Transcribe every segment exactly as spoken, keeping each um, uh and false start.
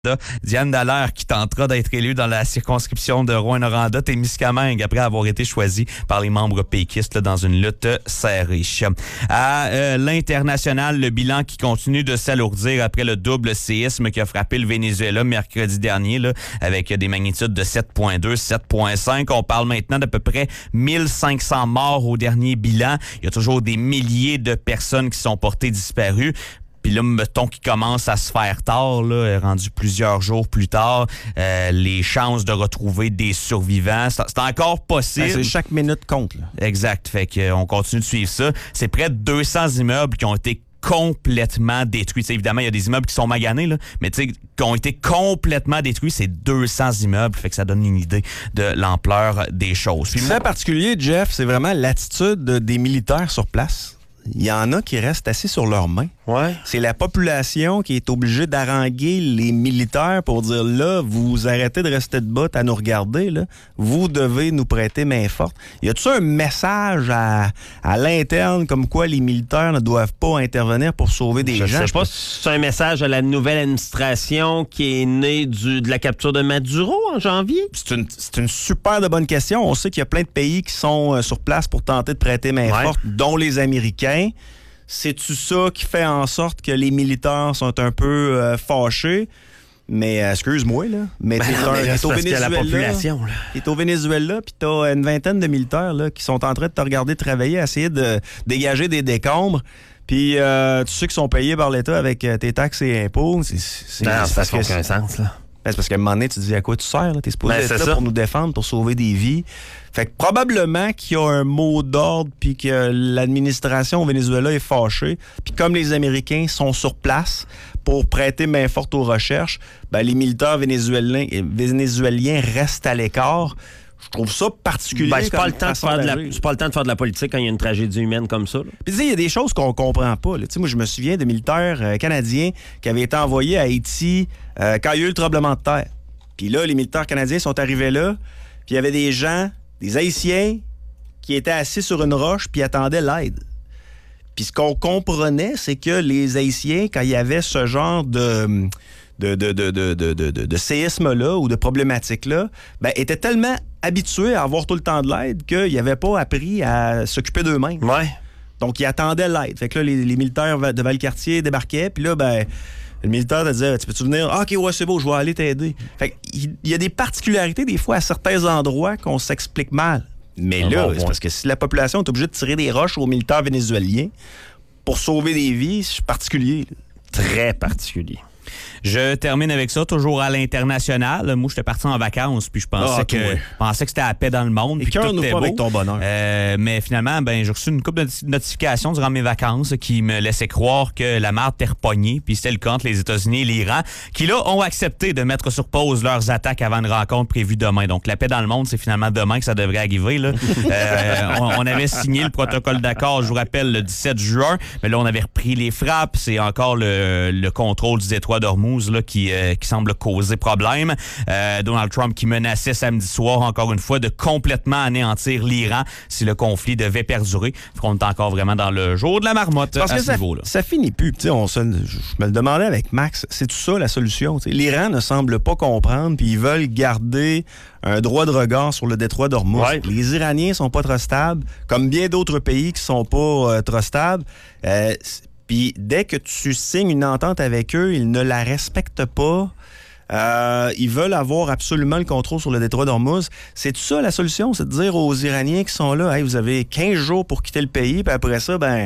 Diane Dallaire qui tentera d'être élue dans la circonscription de Rouyn-Noranda-Témiscamingue après avoir été choisie par les membres péquistes là, dans une lutte serrée. À euh, l'international, le bilan qui continue de s'alourdir après le double séisme qui a frappé le Venezuela mercredi dernier là, avec des magnitudes de sept virgule deux, sept virgule cinq. On parle maintenant d'à peu près mille cinq cents morts au dernier bilan. Il y a toujours des milliers de personnes qui sont portées disparues. Puis là, mettons qu'il commence à se faire tard, là, rendu plusieurs jours plus tard, euh, les chances de retrouver des survivants, c'est, c'est encore possible. Ben, c'est chaque minute compte. Là. Exact. Fait qu'on continue de suivre ça. C'est près de deux cents immeubles qui ont été complètement détruits. T'sais, évidemment, il y a des immeubles qui sont maganés, là, mais qui ont été complètement détruits, c'est deux cents immeubles. Fait que ça donne une idée de l'ampleur des choses. Ce qui est particulier, Jeff, c'est vraiment l'attitude des militaires sur place. Il y en a qui restent assis sur leurs mains. Ouais. C'est la population qui est obligée d'haranguer les militaires pour dire là, vous arrêtez de rester de botte à nous regarder, là. Vous devez nous prêter main forte. Y a-tu un message à, à l'interne comme quoi les militaires ne doivent pas intervenir pour sauver des Je gens? Je sais pas si c'est un message à la nouvelle administration qui est née du, de la capture de Maduro en janvier. C'est une, c'est une super de bonne question. On sait qu'il y a plein de pays qui sont euh, sur place pour tenter de prêter main ouais. forte, dont les Américains. C'est-tu ça qui fait en sorte que les militaires sont un peu euh, fâchés? Mais euh, excuse-moi, là. Mais ben t'es, non, un, mais t'es au Venezuela. La population, là. T'es au Venezuela, puis t'as une vingtaine de militaires là, qui sont en train de te regarder travailler, essayer de dégager des décombres. Puis euh, tu sais qu'ils sont payés par l'État avec euh, tes taxes et impôts. C'est, c'est, non, c'est ça n'a aucun sens, là. Ben, c'est parce qu'à un moment donné, tu te dis à quoi tu sers, là? T'es supposé ben, être là ça. pour nous défendre, pour sauver des vies. Fait que probablement qu'il y a un mot d'ordre puis que l'administration au Venezuela est fâchée. Puis comme les Américains sont sur place pour prêter main forte aux recherches, ben les militaires vénézuéliens, vénézuéliens restent à l'écart. Je trouve ça particulier. Ben, c'est, pas le temps de faire de la, c'est pas le temps de faire de la politique quand il y a une tragédie humaine comme ça. Puis il y a des choses qu'on comprend pas. Là. Moi, je me souviens de militaires euh, canadiens qui avaient été envoyés à Haïti euh, quand il y a eu le tremblement de terre. Puis là, les militaires canadiens sont arrivés là, puis il y avait des gens, des Haïtiens, qui étaient assis sur une roche puis attendaient l'aide. Puis ce qu'on comprenait, c'est que les Haïtiens, quand il y avait ce genre de... de, de, de, de, de, de, de séisme-là ou de problématique-là, ben, étaient tellement habitués à avoir tout le temps de l'aide qu'ils n'avaient pas appris à s'occuper d'eux-mêmes. Ouais. Donc, ils attendaient l'aide. Fait que là, les, les militaires de Valcartier débarquaient, puis là, ben, le militaire te disait, tu peux-tu venir? Ah, OK, ouais, c'est beau, je vais aller t'aider. Fait qu'il y a des particularités, des fois, à certains endroits qu'on s'explique mal. Mais ah, là, bon, c'est bon. parce que si la population est obligée de tirer des roches aux militaires vénézuéliens pour sauver des vies, c'est particulier. Là. Très particulier. Je termine avec ça, toujours à l'international. Moi, j'étais parti en vacances, puis je pensais, ah, que, je pensais que c'était à paix dans le monde. Et cœur nous pas avec ton bonheur. Euh, mais finalement, ben, j'ai reçu une couple de notifications durant mes vacances qui me laissaient croire que la marde était repognée, puis c'était le cas entre les États-Unis et l'Iran, qui là ont accepté de mettre sur pause leurs attaques avant une rencontre prévue demain. Donc, la paix dans le monde, c'est finalement demain que ça devrait arriver. Là. euh, on, on avait signé le protocole d'accord, je vous rappelle, le dix-sept juin, mais là, on avait repris les frappes. C'est encore le, le contrôle du détroit d'Ormuz là, qui, euh, qui semble causer problème. Euh, Donald Trump qui menaçait samedi soir, encore une fois, de complètement anéantir l'Iran si le conflit devait perdurer. On est encore vraiment dans le jour de la marmotte Parce à que ce ça, niveau-là. Ça finit plus. On se, je me le demandais avec Max, c'est tout ça la solution? T'sais, l'Iran ne semble pas comprendre, puis ils veulent garder un droit de regard sur le détroit d'Ormuz. Ouais. Les Iraniens sont pas trop stables, comme bien d'autres pays qui sont pas euh, trop stables. Euh, Puis dès que tu signes une entente avec eux, ils ne la respectent pas. Euh, ils veulent avoir absolument le contrôle sur le détroit d'Ormuz. C'est tout ça la solution, c'est de dire aux Iraniens qui sont là, hey, vous avez quinze jours pour quitter le pays, puis après ça, ben,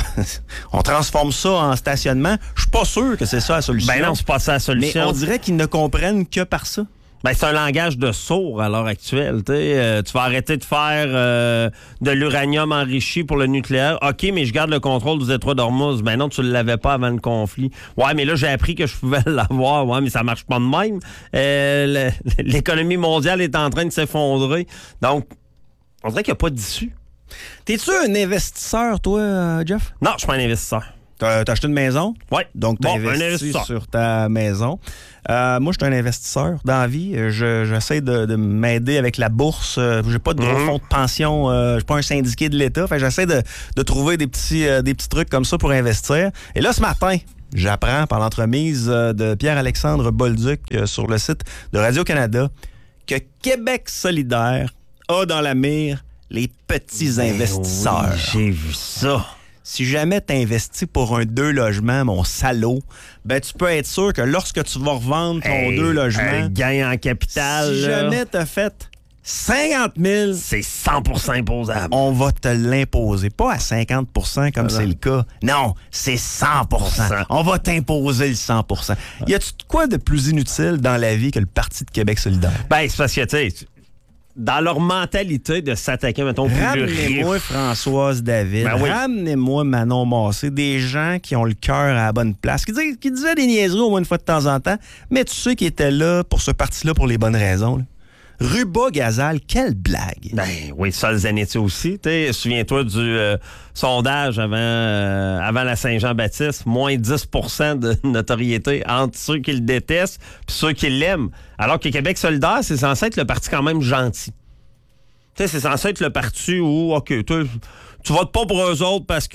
on transforme ça en stationnement. Je suis pas sûr que c'est ça la solution. Ben non, c'est pas ça la solution. Mais on dirait qu'ils ne comprennent que par ça. Ben, c'est un langage de sourd à l'heure actuelle. Euh, tu vas arrêter de faire euh, de l'uranium enrichi pour le nucléaire. OK, mais je garde le contrôle du détroit d'Ormuz. Ben non, tu ne l'avais pas avant le conflit. Ouais, mais là, j'ai appris que je pouvais l'avoir. Ouais, mais ça marche pas de même. Euh, l'économie mondiale est en train de s'effondrer. Donc, on dirait qu'il n'y a pas d'issue. T'es-tu un investisseur, toi, Jeff? Non, je suis pas un investisseur. T'as, t'as acheté une maison? Oui. Donc, t'as bon, investi sur ta maison. Euh, moi, je suis un investisseur dans la vie. Je, j'essaie de, de m'aider avec la bourse. Euh, j'ai pas de gros mm-hmm. fonds de pension. Euh, je suis pas un syndiqué de l'État. Fait que j'essaie de, de trouver des petits, euh, des petits trucs comme ça pour investir. Et là, ce matin, j'apprends par l'entremise de Pierre-Alexandre Bolduc euh, sur le site de Radio-Canada que Québec solidaire a dans la mire les petits Ben investisseurs. oui, j'ai vu ça. Si jamais tu investis pour un deux logements, mon salaud, ben tu peux être sûr que lorsque tu vas revendre ton Hey, deux logements, un gain en capital, si là, jamais tu as fait cinquante mille, c'est cent pour cent imposable. on va te l'imposer. Pas à cinquante pour cent comme Ah c'est non. le cas. Non, c'est cent pour cent. On va t'imposer le cent pour cent. Y a-tu de quoi de plus inutile dans la vie que le Parti de Québec solidaire? Ben, c'est parce que, tu sais, dans leur mentalité de s'attaquer, mettons, plus Ramenez-moi riche. Françoise David. Ben oui. Ramenez-moi Manon Massé. Des gens qui ont le cœur à la bonne place, qui, disaient, qui disaient des niaiseries au moins une fois de temps en temps, mais tu sais qu'ils étaient là pour ce parti-là pour les bonnes raisons. Là. Ruba Gazal, quelle blague! Ben oui, Sol Zanetti aussi. T'sais, souviens-toi du euh, sondage avant, euh, avant la Saint-Jean-Baptiste, moins dix pour cent de notoriété entre ceux qui le détestent et ceux qui l'aiment. Alors que Québec solidaire, c'est censé être le parti quand même gentil. T'sais, c'est censé être le parti où, OK, tu votes pas pour eux autres parce que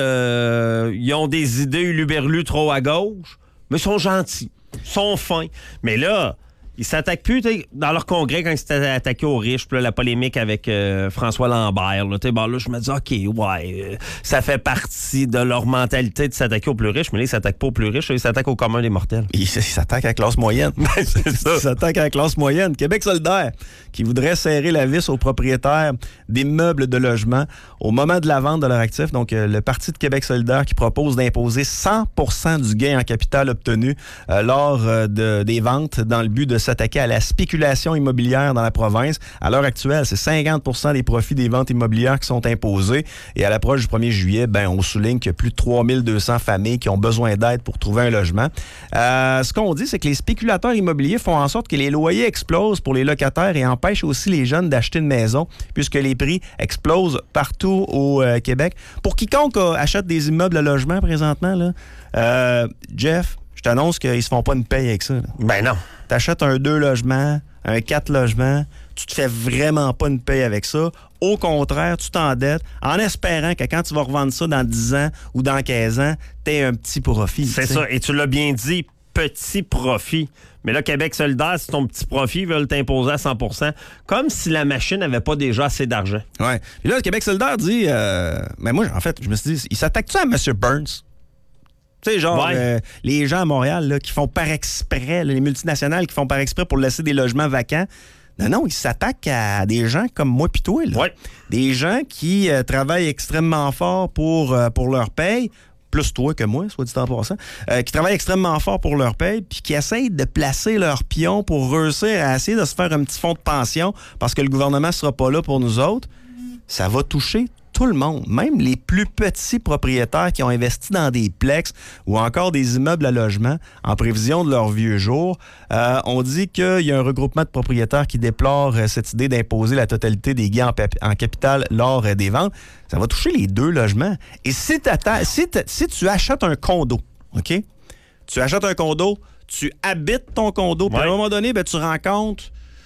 euh, ils ont des idées uluberlues trop à gauche, mais ils sont gentils, ils sont fins. Mais là, ils s'attaquent plus dans leur congrès quand ils s'étaient attaqués aux riches. Puis là, la polémique avec euh, François Lambert. Là, bon, là, je me dis, OK, ouais, euh, ça fait partie de leur mentalité de s'attaquer aux plus riches. Mais là, ils s'attaquent pas aux plus riches, là, ils s'attaquent au commun des mortels. Ils il s'attaquent à la classe moyenne. C'est ça. Ils s'attaquent à la classe moyenne. Québec solidaire, qui voudrait serrer la vis aux propriétaires d'immeubles de logement au moment de la vente de leur actif. Donc, euh, le Parti de Québec solidaire qui propose d'imposer cent pour cent du gain en capital obtenu euh, lors euh, de, des ventes dans le but de s'attaquer à la spéculation immobilière dans la province. À l'heure actuelle, c'est cinquante pour cent des profits des ventes immobilières qui sont imposés. Et à l'approche du premier juillet, ben, on souligne qu'il y a plus de trois mille deux cents familles qui ont besoin d'aide pour trouver un logement. Euh, ce qu'on dit, c'est que les spéculateurs immobiliers font en sorte que les loyers explosent pour les locataires et empêchent aussi les jeunes d'acheter une maison, puisque les prix explosent partout au euh, Québec. Pour quiconque euh, achète des immeubles à logement présentement, là, euh, Jeff, je t'annonce qu'ils se font pas une paye avec ça. Là. Ben non. T'achètes un deux logements, un quatre logements, tu te fais vraiment pas une paye avec ça. Au contraire, tu t'endettes en espérant que quand tu vas revendre ça dans dix ans ou dans quinze ans, t'aies un petit profit. C'est t'sais. ça. Et tu l'as bien dit, petit profit. Mais là, Québec solidaire, si ton petit profit veulent t'imposer à cent pour cent, comme si la machine n'avait pas déjà assez d'argent. Ouais. Puis là, le Québec solidaire dit... Euh, mais moi, en fait, je me suis dit, il s'attaque-tu à M. Burns? Tu sais, genre, Ouais. euh, les gens à Montréal là, qui font par exprès, là, les multinationales qui font par exprès pour laisser des logements vacants. Non, non, ils s'attaquent à des gens comme moi pis toi. Là. Ouais. Des gens qui euh, travaillent extrêmement fort pour, euh, pour leur paye, plus toi que moi, soit dit en passant, euh, qui travaillent extrêmement fort pour leur paye, puis qui essayent de placer leurs pions pour réussir à essayer de se faire un petit fonds de pension parce que le gouvernement ne sera pas là pour nous autres. Ça va toucher tout le monde, même les plus petits propriétaires qui ont investi dans des plex ou encore des immeubles à logement en prévision de leurs vieux jours. Euh, on dit qu'il y a un regroupement de propriétaires qui déplore euh, cette idée d'imposer la totalité des gains en, pap- en capital lors euh, des ventes. Ça va toucher les deux logements. Et si, si, si tu achètes un condo, OK? Tu achètes un condo, tu habites ton condo, puis Ouais. à un moment donné, ben, tu rencontres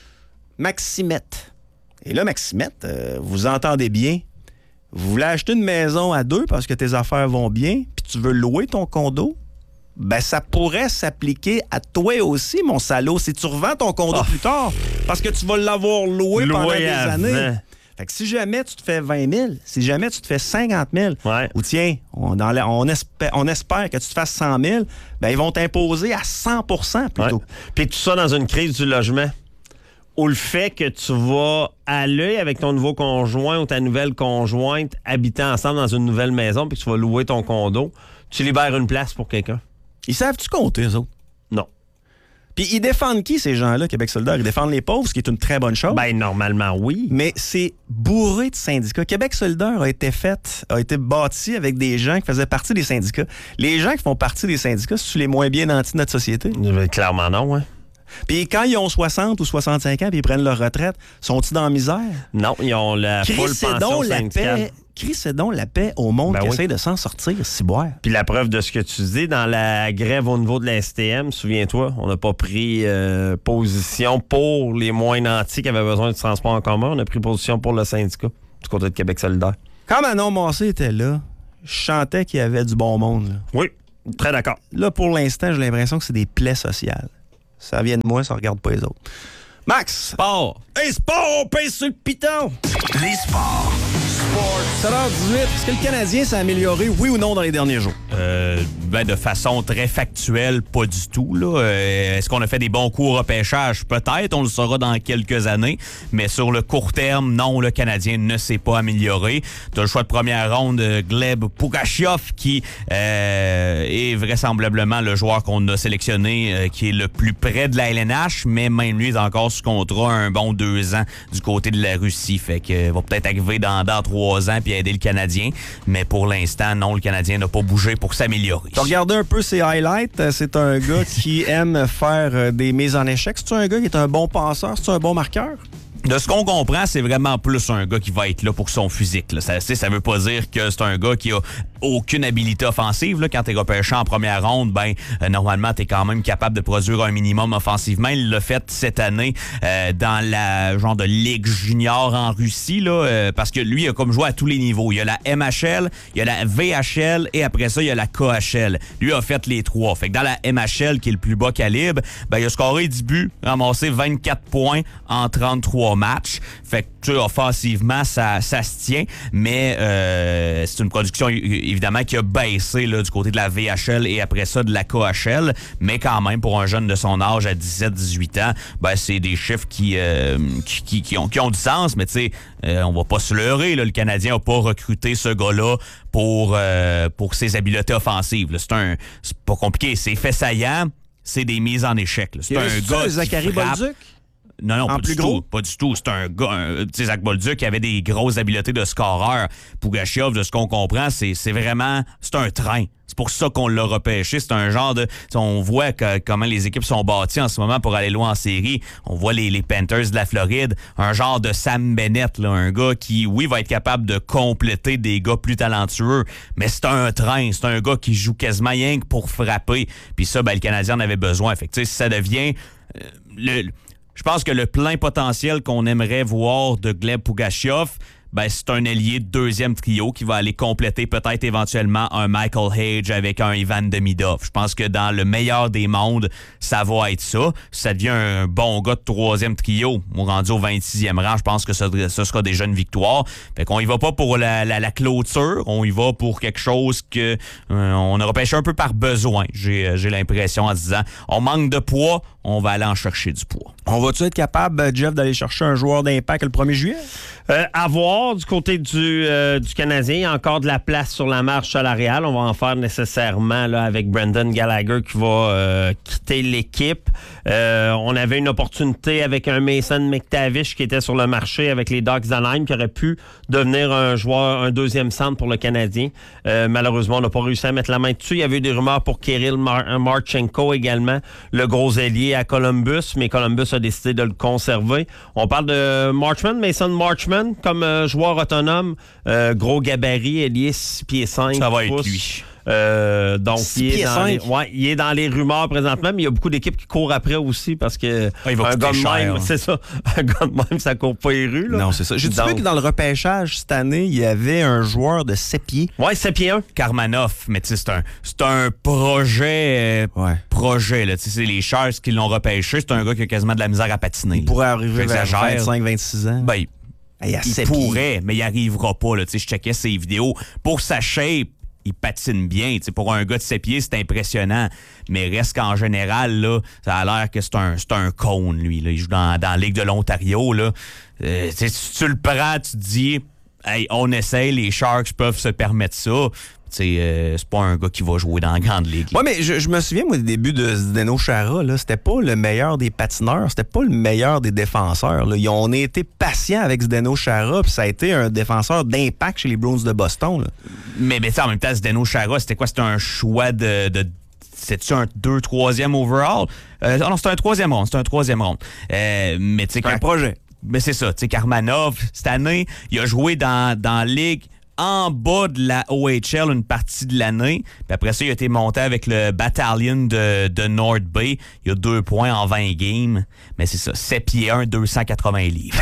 Maximette. Et là, Maximette, euh, vous entendez bien, vous voulez acheter une maison à deux parce que tes affaires vont bien, puis tu veux louer ton condo, ben ça pourrait s'appliquer à toi aussi, mon salaud, si tu revends ton condo Oh. plus tard, parce que tu vas l'avoir loué, pendant Loué des avant. années. Fait que si jamais tu te fais vingt mille, si jamais tu te fais cinquante mille, Ouais. ou tiens, on, dans la- on, espère, on espère que tu te fasses cent mille, ben ils vont t'imposer à cent pour cent plutôt. Ouais. Puis tout ça dans une crise du logement. Ou le fait que tu vas aller avec ton nouveau conjoint ou ta nouvelle conjointe habiter ensemble dans une nouvelle maison puis que tu vas louer ton condo, tu libères une place pour quelqu'un. Ils savent-tu compter, eux autres? Non. Puis ils défendent qui, ces gens-là, Québec solidaire? Ils défendent les pauvres, ce qui est une très bonne chose. Ben normalement, oui. Mais c'est bourré de syndicats. Québec solidaire a été fait, a été bâti avec des gens qui faisaient partie des syndicats. Les gens qui font partie des syndicats, c'est-tu les moins bien nantis de notre société? Euh, Clairement non, hein. Puis quand ils ont soixante ou soixante-cinq ans puis ils prennent leur retraite, sont-ils dans la misère? Non, ils ont la full Crie, c'est pension donc la syndicale. paix. Crie, c'est donc la paix au monde Ben qui oui. essaie de s'en sortir, si boire. Puis la preuve de ce que tu dis, dans la grève au niveau de la S T M, souviens-toi, on n'a pas pris euh, position pour les moins nantis qui avaient besoin de transport en commun. On a pris position pour le syndicat du côté de Québec solidaire. Quand Manon Massé était là, je chantais qu'il y avait du bon monde. Là. Oui. Très d'accord. Là, pour l'instant, j'ai l'impression que c'est des plaies sociales. Ça vient de moi, ça regarde pas les autres. Max! Sport! Hey, sport, on pèse sur le piton! Les sports. sept heures dix-huit, est-ce que le Canadien s'est amélioré, oui ou non, dans les derniers jours? Euh, ben de façon très factuelle, pas du tout. Là. Euh, est-ce qu'on a fait des bons coups au repêchage? Peut-être, on le saura dans quelques années. Mais sur le court terme, non, le Canadien ne s'est pas amélioré. Tu as le choix de première ronde, Gleb Pugachev, qui euh, est vraisemblablement le joueur qu'on a sélectionné, euh, qui est le plus près de la L N H, mais même lui est encore sous contrat un bon deux ans du côté de la Russie. Fait que euh, va peut-être arriver dans, dans trois ans puis aider le Canadien. Mais pour l'instant, non, le Canadien n'a pas bougé pour s'améliorer. Tu regardes un peu ses highlights. C'est un gars qui aime faire des mises en échec. C'est un gars qui est un bon passeur. C'est un bon marqueur. De ce qu'on comprend, c'est vraiment plus un gars qui va être là pour son physique. Là. Ça, ça veut pas dire que c'est un gars qui a aucune habilité offensive. Là. Quand t'es repêché en première ronde, ben euh, normalement, t'es quand même capable de produire un minimum offensivement. Il l'a fait cette année euh, dans la genre de ligue junior en Russie, là, euh, parce que lui, il a comme joué à tous les niveaux. Il y a la M H L, il y a la V H L et après ça, il y a la K H L. Lui a fait les trois. Fait que dans la M H L, qui est le plus bas calibre, ben il a scoré dix buts, ramassé vingt-quatre points en trente-trois matchs. Fait que, tu sais, offensivement, ça, ça se tient, mais euh, c'est une production, évidemment, qui a baissé là, du côté de la V H L et après ça, de la K H L, mais quand même, pour un jeune de son âge, à dix-sept dix-huit ans, ben, c'est des chiffres qui, euh, qui, qui, qui, ont, qui ont du sens, mais tu sais, euh, on va pas se leurrer, là, le Canadien n'a pas recruté ce gars-là pour, euh, pour ses habiletés offensives. Là. C'est un, c'est pas compliqué, c'est fait saillant, c'est des mises en échec. Là. C'est un gars Zachary qui frappe. Bolduc? Non, non, en pas plus du gros? tout. Pas du tout. C'est un gars, un, tu sais, Zach Bolduc qui avait des grosses habiletés de scoreur. Pugachev, de ce qu'on comprend, c'est, c'est vraiment, c'est un train. C'est pour ça qu'on l'a repêché. C'est un genre de... On voit que, comment les équipes sont bâties en ce moment pour aller loin en série. On voit les, les Panthers de la Floride. Un genre de Sam Bennett, là, un gars qui, oui, va être capable de compléter des gars plus talentueux, mais c'est un train. C'est un gars qui joue quasiment rien que pour frapper. Puis ça, ben, le Canadien en avait besoin. Fait que, tu sais, si ça devient... Euh, le, je pense que le plein potentiel qu'on aimerait voir de Gleb Pugachev, ben, c'est un ailier de deuxième trio qui va aller compléter peut-être éventuellement un Michael Hage avec un Ivan Demidov. Je pense que dans le meilleur des mondes, ça va être ça. Si ça devient un bon gars de troisième trio, on rendu au vingt-sixième rang, je pense que ça, ça sera déjà une victoire. Fait qu'on y va pas pour la, la, la clôture, on y va pour quelque chose que euh, on a repêché un peu par besoin. J'ai, j'ai l'impression en disant, on manque de poids, on va aller en chercher du poids. On va-tu être capable, Jeff, d'aller chercher un joueur d'impact le premier juillet? Euh, à voir du côté du, euh, du Canadien, il y a encore de la place sur la marge salariale. On va en faire nécessairement là, avec Brendan Gallagher qui va euh, quitter l'équipe. Euh, on avait une opportunité avec un Mason McTavish qui était sur le marché avec les Ducks d'Anaheim qui aurait pu devenir un joueur, un deuxième centre pour le Canadien. Euh, malheureusement, on n'a pas réussi à mettre la main dessus. Il y avait eu des rumeurs pour Kirill Mar- Marchenko également, le gros ailier à Columbus, mais Columbus a décidé de le conserver. On parle de Marchman, Mason Marchman, comme euh, joueur autonome, euh, gros gabarit, ailier six pieds cinq. Ça va pouces. être lui. Euh, donc, il est, dans les, cinq. ouais, il est dans les rumeurs présentement, mais il y a beaucoup d'équipes qui courent après aussi parce que Ah, il va un coûter gars de cher, même, hein. c'est ça, un gars de même, ça court pas les rues. Là. Non, c'est ça. J'ai Donc, trouvé que dans le repêchage cette année, il y avait un joueur de sept pieds. Ouais, sept pieds un. Karmanov, mais tu sais, c'est un, c'est un projet, euh, Ouais. projet, là. Tu sais, c'est les Sharks qui l'ont repêché. C'est un gars qui a quasiment de la misère à patiner. Il là. pourrait arriver vers J'exagère. vingt-cinq vingt-six ans. Ben, il, Hey, à il sept pourrait, mais il arrivera pas, là. Tu sais, je checkais ses vidéos. Pour sa shape, il patine bien. Tu sais, pour un gars de sept pieds, c'est impressionnant. Mais reste qu'en général, là, ça a l'air que c'est un, c'est un cône, lui. Là. Il joue dans, dans la Ligue de l'Ontario. Là. Euh, tu sais, si tu le prends, tu te dis, hey, on essaye, les Sharks peuvent se permettre ça. C'est, euh, c'est pas un gars qui va jouer dans la grande ligue. Oui, mais je, je me souviens, moi, des débuts de Zdeno Chara, là, c'était pas le meilleur des patineurs, c'était pas le meilleur des défenseurs. Là. Ils ont, on a été patients avec Zdeno Chara, puis ça a été un défenseur d'impact chez les Bruins de Boston. Là. Mais, mais en même temps, Zdeno Chara, c'était quoi? C'était un choix de... de c'est-tu un deux troisième overall? Euh, non, c'était un troisième round. C'était un troisième round. Euh, mais tu sais, C'est un projet. Mais c'est ça. Tu sais, Karmanov, cette année, il a joué dans, dans la Ligue en bas de la O H L une partie de l'année. Puis après ça, il a été monté avec le Battalion de, de North Bay. Il y a deux points en vingt games. Mais c'est ça, sept pieds un, deux cent quatre-vingts livres.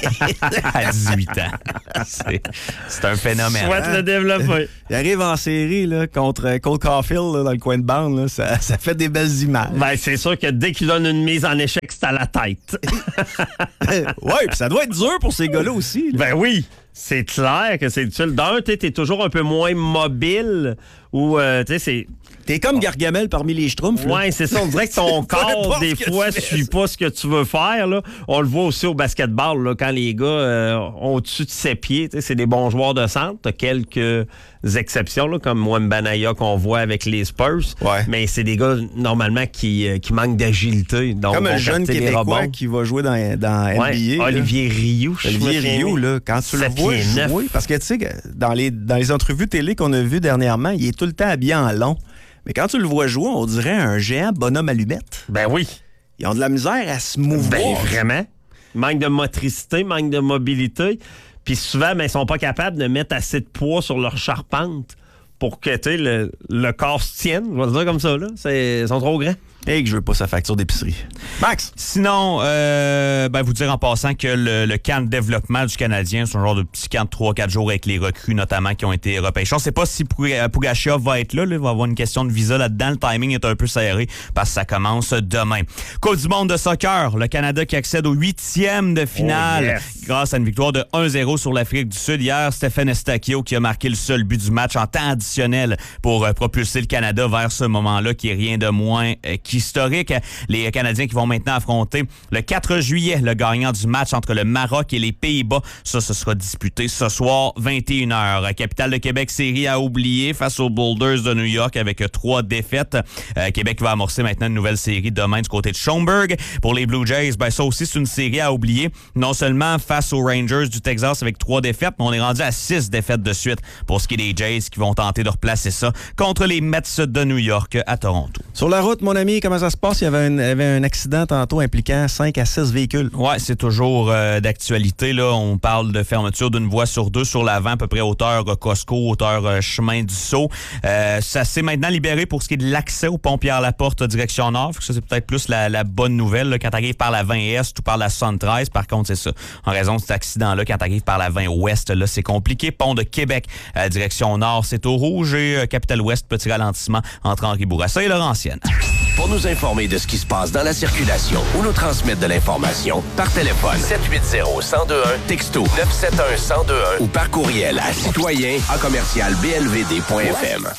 À dix-huit ans. C'est, c'est un phénomène. Souhaite hein? le développer. Il arrive en série là, contre Cole Caulfield là, dans le coin de bande. Là, ça, ça fait des belles images. Ben, c'est sûr que dès qu'il donne une mise en échec, c'est à la tête. Oui, puis ça doit être dur pour ces gars-là aussi. Là. Ben oui, c'est clair que c'est utile. D'un, tu es toujours un peu moins mobile ou, euh, tu sais, c'est... T'es comme Gargamel parmi les Schtroumpfs. là. Ouais, c'est ça. On dirait que ton Peu corps, importe des ce que fois, tu ne fais. suit pas ce que tu veux faire. Là. On le voit aussi au basketball, là, quand les gars euh, ont au-dessus de ses pieds. C'est des bons joueurs de centre. T'as quelques exceptions, là, comme Wembanyama qu'on voit avec les Spurs. Ouais. Mais c'est des gars, normalement, qui, euh, qui manquent d'agilité. Donc, Comme vont un jeune capter les Québécois rebonds. qui va jouer dans, dans Ouais, N B A. là. Olivier Rioux. je Olivier me souviens. Rioux, là, quand tu le Sept vois pieds neuf. jouer, parce que tu sais, que dans les, dans les entrevues télé qu'on a vues dernièrement, il est tout le temps habillé en long. Mais quand tu le vois jouer, on dirait un géant bonhomme allumette. Ben oui. Ils ont de la misère à se mouvoir. Ben vraiment. Manque de motricité, manque de mobilité. Puis souvent, ben, ils sont pas capables de mettre assez de poids sur leur charpente pour que tu sais, le, le corps se tienne. Je vais le dire comme ça. Là. C'est, ils sont trop grands. Et que je veux pas sa facture d'épicerie. Max! Sinon, euh, ben vous dire en passant que le, le camp de développement du Canadien, c'est un genre de petit camp de trois quatre jours avec les recrues notamment qui ont été repêchés. On ne sait pas si Pugachev va être là, là. Il va avoir une question de visa là-dedans. Le timing est un peu serré parce que ça commence demain. Coupe du monde de soccer. Le Canada qui accède au huitième de finale Oh yes. grâce à une victoire de un zéro sur l'Afrique du Sud. Hier, Stéphane Estakio qui a marqué le seul but du match en temps additionnel pour euh, propulser le Canada vers ce moment-là qui est rien de moins euh, historique. Les Canadiens qui vont maintenant affronter le quatre juillet le gagnant du match entre le Maroc et les Pays-Bas. Ça, ce sera disputé ce soir, vingt et une heures. Capitale de Québec, série à oublier face aux Boulders de New York avec trois défaites. Euh, Québec va amorcer maintenant une nouvelle série demain du côté de Schaumburg. Pour les Blue Jays, ben ça aussi, c'est une série à oublier. Non seulement face aux Rangers du Texas avec trois défaites, mais on est rendu à six défaites de suite pour ce qui est des Jays qui vont tenter de replacer ça contre les Mets de New York à Toronto. Sur la route, mon ami, comment ça se passe? Il y avait un, il y avait un accident tantôt impliquant cinq à six véhicules. Ouais, c'est toujours euh, d'actualité. Là, on parle de fermeture d'une voie sur deux sur l'avant, à peu près hauteur euh, Costco, hauteur euh, chemin du Sceau. Euh, ça s'est maintenant libéré pour ce qui est de l'accès au pont Pierre-Laporte direction nord. Ça, c'est peut-être plus la, la bonne nouvelle là, quand tu arrives par la vingt Est ou par la soixante-treize. Par contre, c'est ça. En raison de cet accident-là, quand tu arrives par la vingt Ouest, là, c'est compliqué. Pont de Québec, euh, direction nord, c'est au rouge. Et euh, Capitale-Ouest, petit ralentissement entre Henri Bourassa et Laurentienne. Pour nous informer de ce qui se passe dans la circulation ou nous transmettre de l'information, par téléphone sept huit zéro, un zéro deux un, texto neuf sept un, un zéro deux un ou par courriel à citoyen en commercial b l v d point f m.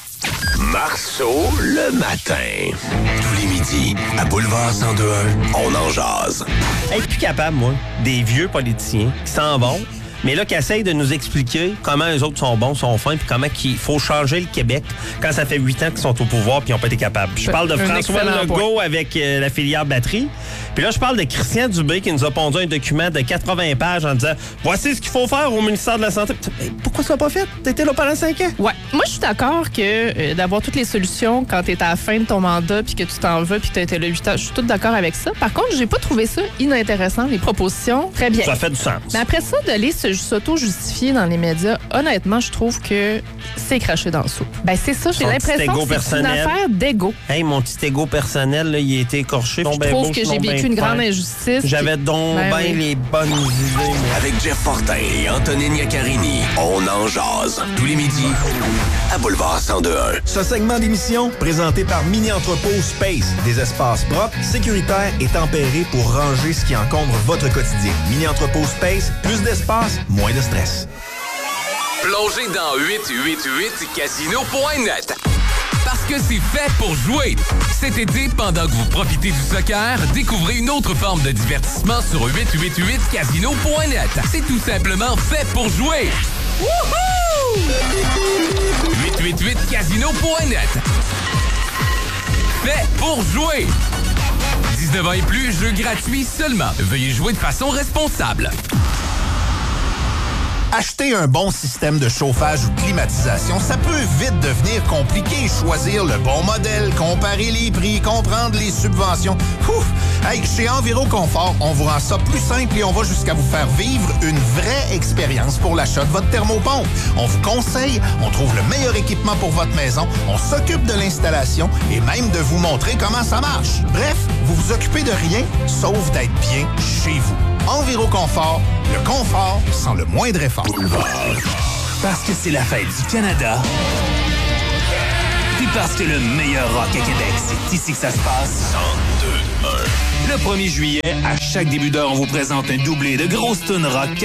Marceau, le matin. Tous les midis, à Boulevard cent deux un, on en jase. Être plus capable, moi, des vieux politiciens qui s'en vont, mais là, qui essayent de nous expliquer comment eux autres sont bons, sont fins, puis comment il faut changer le Québec quand ça fait huit ans qu'ils sont au pouvoir puis ils n'ont pas été capables. Je parle de Un François excellent Legault avec euh, la filière batterie. Puis là, je parle de Christian Dubé qui nous a pondu un document de quatre-vingts pages en disant « Voici ce qu'il faut faire au ministère de la Santé. » Mais pourquoi ça n'a pas fait? T'étais là pendant cinq ans. Ouais. Moi, je suis d'accord que euh, d'avoir toutes les solutions quand tu es à la fin de ton mandat puis que tu t'en veux puis que tu as été là huit ans, je suis toute d'accord avec ça. Par contre, j'ai pas trouvé ça inintéressant, les propositions. Très bien. Ça fait du sens. Mais après ça, d'aller se- s'auto-justifier dans les médias, honnêtement, je trouve que c'est craché dans le soupe. Ben, c'est ça. J'ai Son petit l'impression égo que c'est une personnel. affaire d'égo. Hey, mon petit égo personnel, là, il a été écorché. Je trouve que j'ai vécu une grande injustice. J'avais donc Ben bien oui. les bonnes idées. mais- Avec Jeff Fortin et Antonine Iaccarini, on en jase. Tous les midis, à Boulevard cent deux un. Ce segment d'émission, présenté par Mini Entrepôt Space, des espaces propres, sécuritaires et tempérés pour ranger ce qui encombre votre quotidien. Mini Entrepôt Space, plus d'espace, moins de stress. Plongez dans huit huit huit casino point net. Parce que c'est fait pour jouer. Cet été, pendant que vous profitez du soccer, découvrez une autre forme de divertissement sur huit huit huit casino point net. C'est tout simplement fait pour jouer. Wouhou! huit huit huit casino point net. Fait pour jouer. dix-neuf ans et plus, jeu gratuit seulement. Veuillez jouer de façon responsable. Acheter un bon système de chauffage ou de climatisation, ça peut vite devenir compliqué. Choisir le bon modèle, comparer les prix, comprendre les subventions. Ouf! Hey, chez Enviro Confort, on vous rend ça plus simple et on va jusqu'à vous faire vivre une vraie expérience pour l'achat de votre thermopompe. On vous conseille, on trouve le meilleur équipement pour votre maison, on s'occupe de l'installation et même de vous montrer comment ça marche. Bref, vous vous occupez de rien, sauf d'être bien chez vous. Enviro Confort, le confort sans le moindre effort. Parce que c'est la fête du Canada. Puis parce que le meilleur rock à Québec, c'est ici que ça se passe. cent deux un. Le premier juillet, à chaque début d'heure, on vous présente un doublé de grosses tunes rock